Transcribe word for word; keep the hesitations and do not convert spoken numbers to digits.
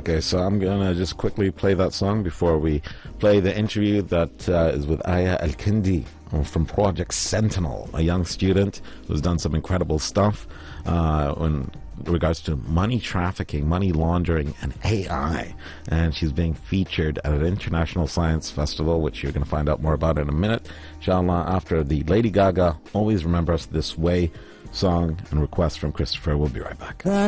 Okay, so I'm going to just quickly play that song before we play the interview that uh, is with Aya Al-Kindi from Project Sentinel, a young student who's done some incredible stuff uh, in regards to money trafficking, money laundering, and A I. And she's being featured at an international science festival, which you're going to find out more about in a minute, inshallah, after the Lady Gaga Always Remember Us This Way song and request from Christopher. We'll be right back.